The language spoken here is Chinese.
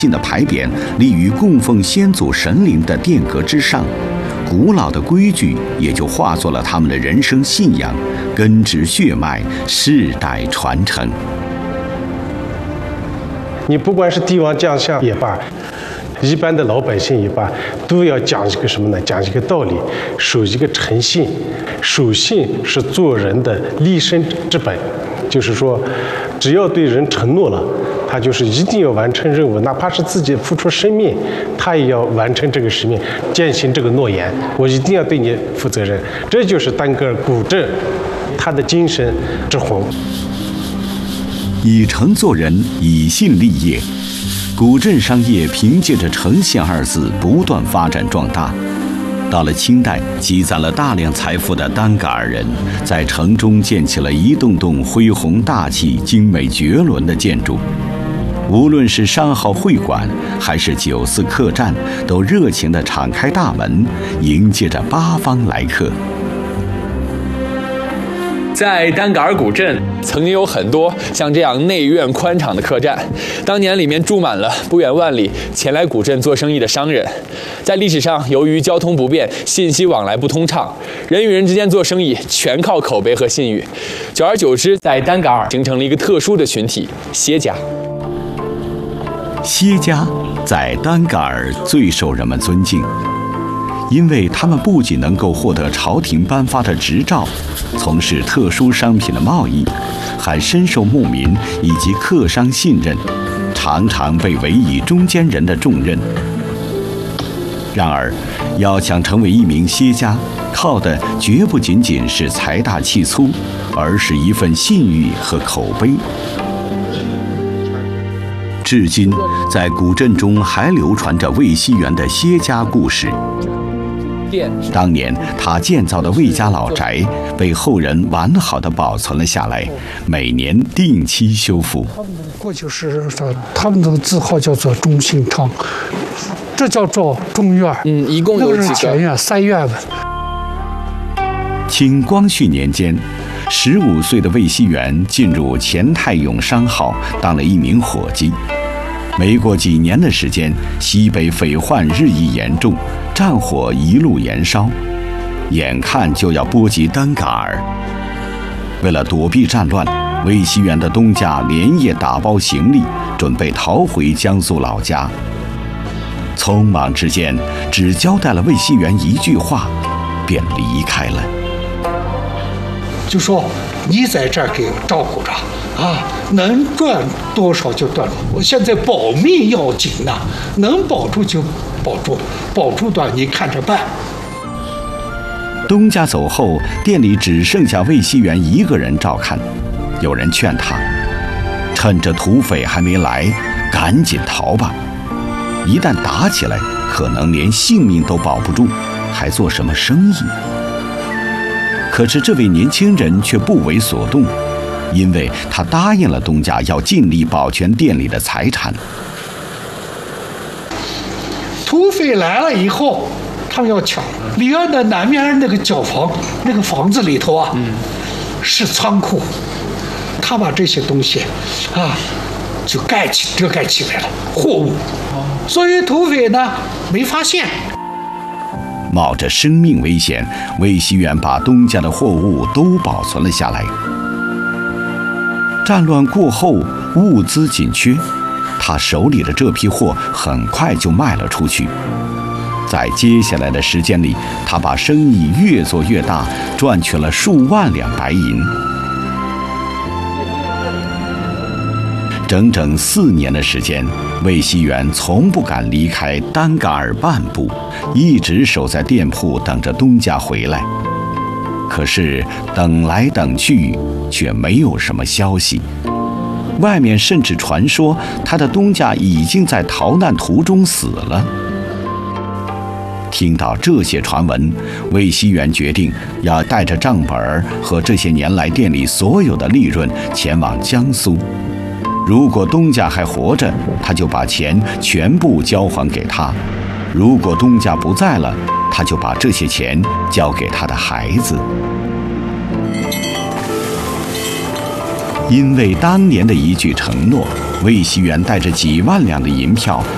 的牌匾立于供奉先祖神灵的殿阁之上，古老的规矩也就化作了他们的人生信仰，根植血脉，世代传承。 你不管是帝王将相也罢，一般的老百姓也罢，都要讲一个什么呢？讲一个道理，守一个诚信。守信是做人的立身之本，就是说，只要对人承诺了，他就是一定要完成任务，哪怕是自己付出生命，他也要完成这个使命，践行这个诺言。我一定要对你负责任，这就是丹格尔古镇他的精神之魂。 以诚做人，以信立业。古镇商业凭借着诚信二字不断发展壮大。到了清代，积攒了大量财富的丹嘎尔人，在城中建起了一栋栋恢宏大气、精美绝伦的建筑。无论是商号会馆，还是酒肆客栈，都热情地敞开大门，迎接着八方来客。 在丹嘎尔古镇，曾经有很多像这样内院宽敞的客栈，当年里面住满了不远万里前来古镇做生意的商人。在历史上，由于交通不便，信息往来不通畅，人与人之间做生意全靠口碑和信誉。久而久之，在丹嘎尔形成了一个特殊的群体——歇家。 歇家在丹嘎尔最受人们尊敬。因为他们不仅能够获得朝廷颁发的执照，从事特殊商品的贸易，还深受牧民以及客商信任，常常被委以中间人的重任。然而，要想成为一名歇家，靠的绝不仅仅是财大气粗，而是一份信誉和口碑。至今，在古镇中还流传着魏熙元的歇家故事。当年他建造的魏家老宅被后人完好的保存了下来，每年定期修复。 过去是他们的字号叫做中信昌，这叫做中院。 一共有几个？那个是前院3院的。 清光绪年间，15岁的魏熙元进入钱泰永商号，当了一名伙计。没过几年的时间，西北匪患日益严重，战火一路延烧，眼看就要波及丹嘎尔。为了躲避战乱，魏熙元的东家连夜打包行李，准备逃回江苏老家。匆忙之间，只交代了魏熙元一句话，便离开了。 就说你在这儿给我照顾着啊，能赚多少就赚。我现在保命要紧呐，能保住就保住，保住的你看着办。 东家走后，店里只剩下魏熙元一个人照看。有人劝他，趁着土匪还没来，赶紧逃吧。一旦打起来，可能连性命都保不住，还做什么生意？可是这位年轻人却不为所动，因为他答应了东家要尽力保全店里的财产。 土匪来了以后，他们要抢里院的南面那个角房，那个房子里头啊，是仓库，他把这些东西啊就遮盖起来了，货物，所以土匪呢没发现。 冒着生命危险，魏熙元把东家的货物都保存了下来。战乱过后，物资紧缺，他手里的这批货很快就卖了出去。在接下来的时间里，他把生意越做越大，赚取了数万两白银。整整4年的时间，魏熙元从不敢离开丹嘎尔半步，一直守在店铺等着东家回来。可是等来等去，却没有什么消息。外面甚至传说他的东家已经在逃难途中死了。听到这些传闻，魏熙元决定要带着账本和这些年来店里所有的利润前往江苏。如果东家还活着，他就把钱全部交还给他；如果东家不在了，他就把这些钱交给他的孩子。因为当年的一句承诺，魏熙元带着几万两的银票